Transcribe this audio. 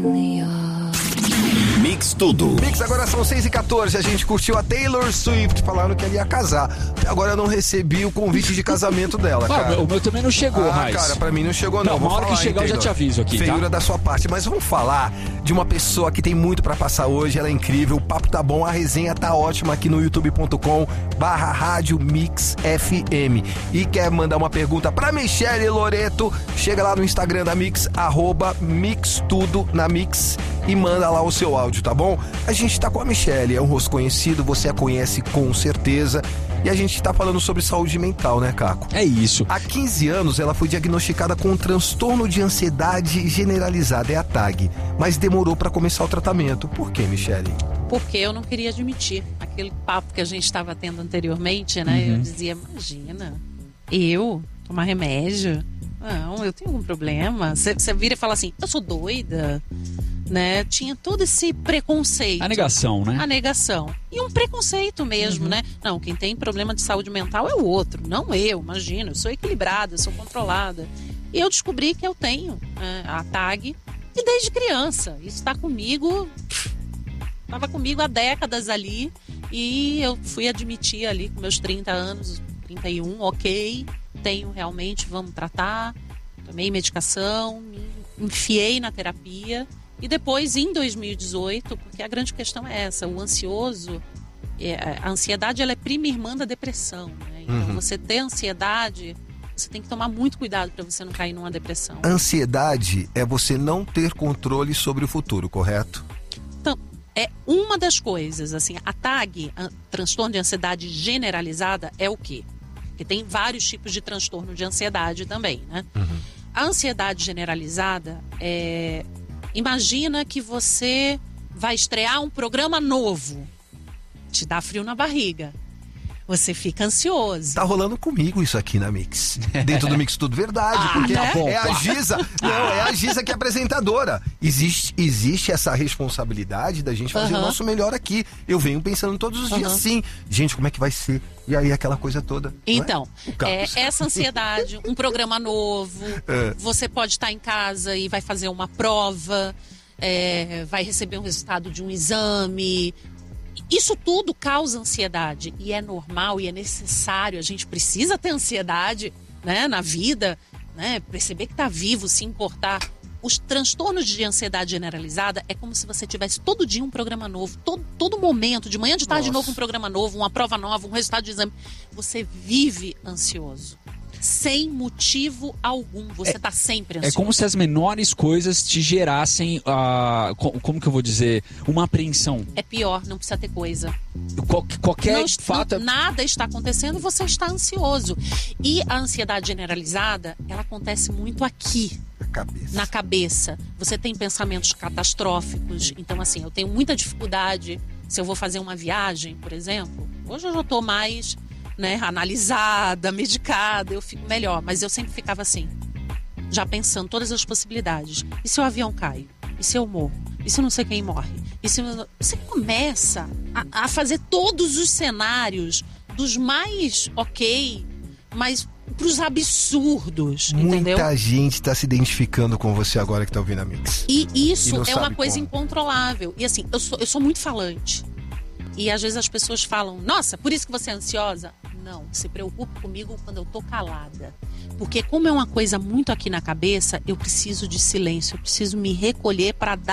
Mix Tudo. Mix, agora são 6h14. A gente curtiu a Taylor Swift falando que ela ia casar. Até agora eu não recebi o convite de casamento dela, cara. O meu também não chegou, Raiz. Cara, pra mim não chegou não. Uma hora que chegar eu já te aviso aqui, Feiura tá? da sua parte. Mas vamos falar de uma pessoa que tem muito pra passar hoje. Ela é incrível, o papo tá bom, a resenha tá ótima aqui no youtube.com/Rádio Mix FM. E quer mandar uma pergunta pra Michele Loreto? Chega lá no Instagram da Mix, @MixTudo na Mix, e manda lá o seu áudio, tá bom? A gente tá com a Michele, é um rosto conhecido, você a conhece com certeza. E a gente tá falando sobre saúde mental, né, Caco? É isso. Há 15 anos ela foi diagnosticada com um transtorno de ansiedade generalizada, é a TAG, mas demorou pra começar o tratamento. Por quê, Michele? Porque eu não queria admitir aquele papo que a gente estava tendo anteriormente, né? Eu dizia, imagina, eu tomar remédio? Não, eu tenho algum problema. Você vira e fala assim, eu sou doida, né? Tinha todo esse preconceito. A negação, né? A negação. E um preconceito mesmo, né? Não, quem tem problema de saúde mental é o outro, não eu, imagina. Eu sou equilibrada, eu sou controlada. E eu descobri que eu tenho a TAG, e desde criança. Isso está comigo, estava comigo há décadas ali. E eu fui admitir ali com meus 30 anos, 31, ok, tenho realmente, vamos tratar. Tomei medicação, me enfiei na terapia. E depois, em 2018, porque a grande questão é essa, o ansioso, a ansiedade ela é prima irmã da depressão, né? Então, você ter ansiedade, você tem que tomar muito cuidado para você não cair numa depressão. Ansiedade é você não ter controle sobre o futuro, correto? Então, é uma das coisas, assim, a TAG, transtorno de ansiedade generalizada, é o quê? Porque tem vários tipos de transtorno de ansiedade também, né? A ansiedade generalizada é... Imagina que você vai estrear um programa novo. Te dá frio na barriga. Você fica ansioso. Tá rolando comigo isso aqui na Mix. Dentro do Mix Tudo, verdade. Porque né? é a Giza. Não, é a Giza que é apresentadora. Existe essa responsabilidade da gente fazer o nosso melhor aqui. Eu venho pensando todos os dias assim. Gente, como é que vai ser? E aí aquela coisa toda. Então, essa ansiedade, um programa novo, você pode estar em casa e vai fazer uma prova, vai receber um resultado de um exame. Isso tudo causa ansiedade e é normal e é necessário. A gente precisa ter ansiedade, né, na vida, né, perceber que está vivo, se importar. Os transtornos de ansiedade generalizada é como se você tivesse todo dia um programa novo, todo momento, de manhã, de tarde, de novo um programa novo, uma prova nova, um resultado de exame. Você vive ansioso. Sem motivo algum, você está sempre ansioso. É como se as menores coisas te gerassem, como que eu vou dizer, uma apreensão. É pior, não precisa ter coisa. Qualquer fato... Nada está acontecendo, você está ansioso. E a ansiedade generalizada, ela acontece muito aqui. Na cabeça. Você tem pensamentos catastróficos. Então, assim, eu tenho muita dificuldade se eu vou fazer uma viagem, por exemplo. Hoje eu já estou mais... né, analisada, medicada, eu fico melhor, mas eu sempre ficava assim, já pensando todas as possibilidades. E se o avião cai? E se eu morro? E se não sei quem morre? E se você começa a fazer todos os cenários dos mais mas pros absurdos, entendeu? Muita gente tá se identificando com você agora que tá ouvindo a Mix. E isso é uma coisa incontrolável. E assim, eu sou muito falante. E às vezes as pessoas falam, nossa, por isso que você é ansiosa? Não, se preocupe comigo quando eu tô calada. Porque como é uma coisa muito aqui na cabeça, eu preciso de silêncio, eu preciso me recolher para dar